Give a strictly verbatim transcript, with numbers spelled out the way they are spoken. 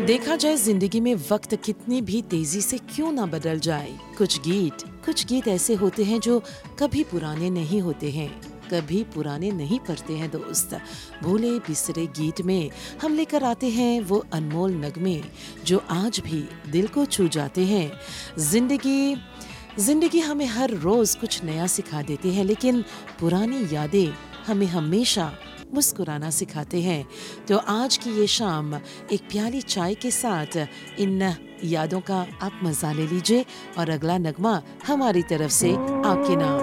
देखा जाए जिंदगी में वक्त कितनी भी तेजी से क्यों ना बदल जाए, कुछ गीत कुछ गीत ऐसे होते हैं जो कभी पुराने नहीं होते हैं, कभी पुराने नहीं पड़ते हैं दोस्त। भूले बिसरे गीत में हम लेकर आते हैं वो अनमोल नगमे जो आज भी दिल को छू जाते हैं। जिंदगी जिंदगी हमें हर रोज कुछ नया सिखा देती है, लेकिन पुरानी यादें हमें हमेशा मुस्कुराना सिखाते हैं। तो आज की ये शाम एक प्याली चाय के साथ इन यादों का आप मजा ले लीजिए और अगला नगमा हमारी तरफ से आपके नाम।